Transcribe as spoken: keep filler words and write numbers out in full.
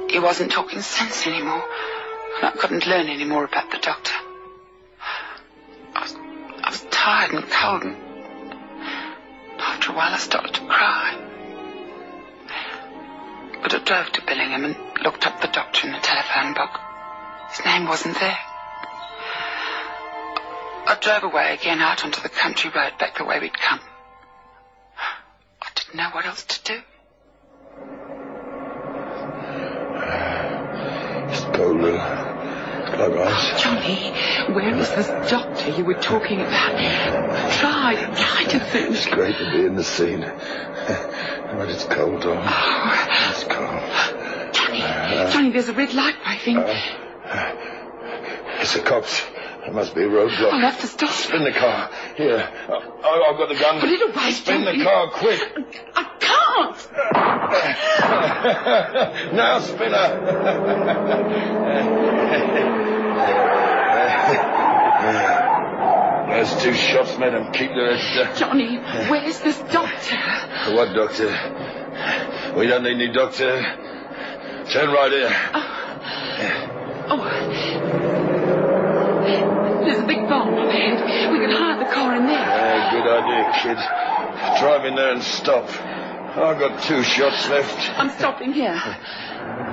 he wasn't talking sense anymore, and I couldn't learn any more about the doctor. I was, I was tired and cold, and after a while I started to cry. But I drove to Billingham and looked up the doctor in the telephone book. His name wasn't there. I drove away again out onto the country road back the way we'd come. I didn't know what else to do. It's cold, little. Like ice. Johnny, where is this doctor you were talking about? Try, try to think. It's great to be in the scene. But it's cold, Dawn. Oh. It's cold. Johnny, uh, Johnny, there's a red light waving. Uh, uh, it's the cops. There must be a roadblock. I'll have to stop. Spin the car. Here. I, I've got the gun. Put it away, Spin Johnny. the car, quick. I can't. Now, Spinner. There's two shots made them keep their heads down. Johnny, where's this doctor? What doctor? We don't need any doctor. Turn right here. Oh. oh. There's a big barn up ahead. We can hide the car in there. Yeah, good idea, kid. Drive in there and stop. I've got two shots left. I'm stopping here.